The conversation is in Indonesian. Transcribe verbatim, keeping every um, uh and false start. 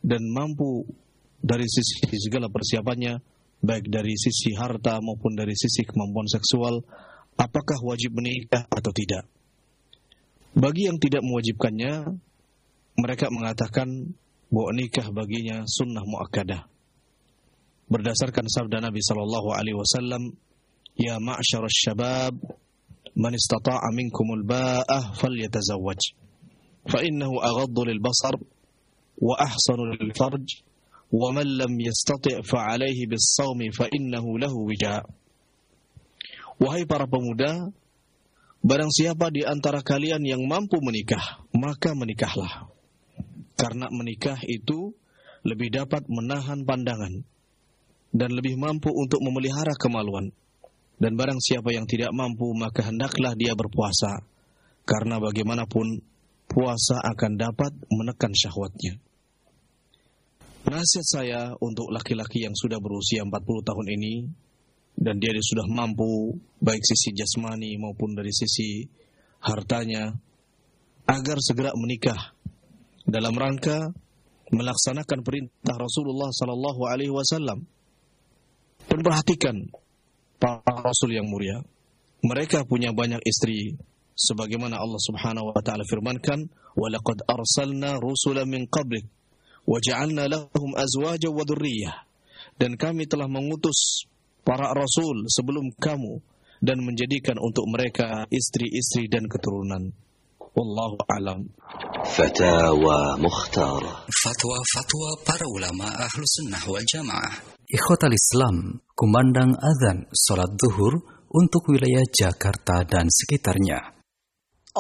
dan mampu dari sisi segala persiapannya, baik dari sisi harta maupun dari sisi kemampuan seksual, apakah wajib menikah atau tidak? Bagi yang tidak mewajibkannya, mereka mengatakan bahwa nikah baginya sunnah muakkadah. Berdasarkan sabda Nabi sallallahu alaihi wasallam, "Ya ma'syarasy syabab, man istata'a minkumul ba'ah falyatazawwaj, fa innahu aghaddu lil basar wa ahsanu lil farj, wa man lam yastati' fa 'alaihi bis-shaumi fa innahu lahu wija." Wahai para pemuda, barang siapa di antara kalian yang mampu menikah, maka menikahlah. Karena menikah itu lebih dapat menahan pandangan dan lebih mampu untuk memelihara kemaluan. Dan barang siapa yang tidak mampu, maka hendaklah dia berpuasa. Karena bagaimanapun, puasa akan dapat menekan syahwatnya. Nasihat saya untuk laki-laki yang sudah berusia empat puluh tahun ini, dan dia sudah mampu, baik sisi jasmani maupun dari sisi hartanya, agar segera menikah, dalam rangka melaksanakan perintah Rasulullah sallallahu alaihi wasallam. Dan perhatikan para rasul yang mulia, mereka punya banyak istri, sebagaimana Allah Subhanahu wa taala firmankan, "Wa laqad arsalna rusulan min qablik wa ja'alna lahum azwajan wa dzurriyyah." Dan kami telah mengutus para rasul sebelum kamu dan menjadikan untuk mereka istri-istri dan keturunan. Wallahu a'lam. Fatawa Mukhtara. Fatwa-fatwa para ulama ahlu sunnah wal jamaah. Ikhwatal Islam, kumandang azan salat zuhur untuk wilayah Jakarta dan sekitarnya.